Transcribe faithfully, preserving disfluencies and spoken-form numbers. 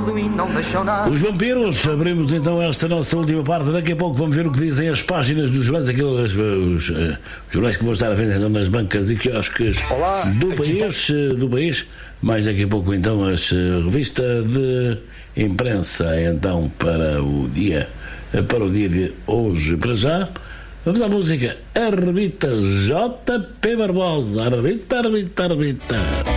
tudo e não deixou nada. Os vampiros, abrimos então esta nossa última parte. Daqui a pouco vamos ver o que dizem as páginas dos jornais, aqueles os, os jornais que vão estar a vender nas bancas e quiosques Olá, do país, do país. Mais daqui a pouco então as revista de imprensa então para o dia para o dia de hoje. Para já vamos à música. Arbita J P Barbosa. Arbita, arbita, arbita.